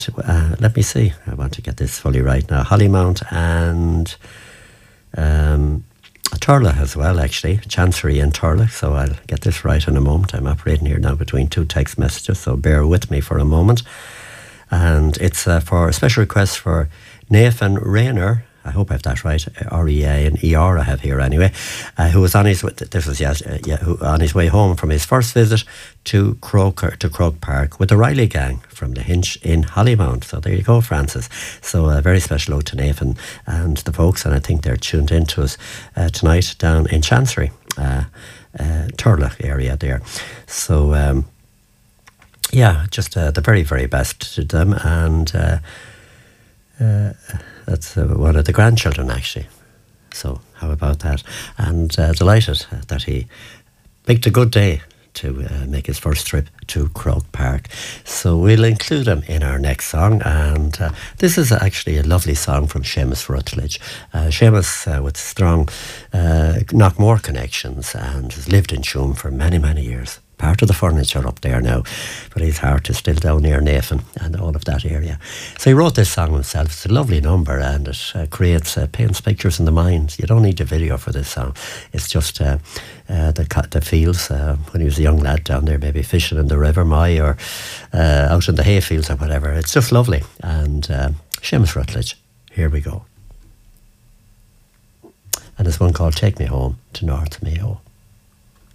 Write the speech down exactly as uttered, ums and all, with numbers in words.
uh, let me see. I want to get this fully right now. Hollymount and um, Turlough as well, actually. Chancery and Turlough. So I'll get this right in a moment. I'm operating here now between two text messages, so bear with me for a moment. And it's uh, for a special request for Nathan Rayner. I hope I have that right. R E A and E R I have here anyway. Uh, who was on his this was yes, uh, yeah, who, on his way home from his first visit to Croker to Croke Park with the Riley gang from the Hinch in Hollymount. So there you go, Francis. So a very special ode to Nathan and the folks, and I think they're tuned in to us uh, tonight down in Chancery, uh, uh, Turlough area there. So um, yeah, just uh, the very very best to them, and. Uh, uh, That's uh, one of the grandchildren, actually. So, how about that? And uh, delighted that he picked a good day to uh, make his first trip to Croke Park. So, we'll include him in our next song. And uh, this is actually a lovely song from Seamus Rutledge. Uh, Seamus, uh, with strong uh, Knockmore connections, and has lived in Tuam for many, many years. Part of the furniture up there now, but his heart is still down near Navan and all of that area. So he wrote this song himself. It's a lovely number, and it uh, creates uh, paints pictures in the mind. You don't need a video for this song. It's just uh, uh, the the fields uh, when he was a young lad down there, maybe fishing in the River Mye or uh, out in the hayfields or whatever. It's just lovely. And uh, Seamus Rutledge, here we go. And there's one called Take Me Home to North Mayo.